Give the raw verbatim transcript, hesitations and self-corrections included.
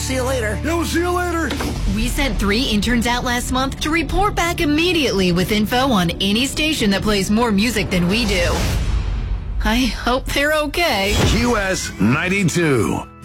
see you later. Yeah, we'll see you later. We sent three interns out last month to report back immediately with info on any station that plays more music than we do. I hope they're okay. Q S ninety-two.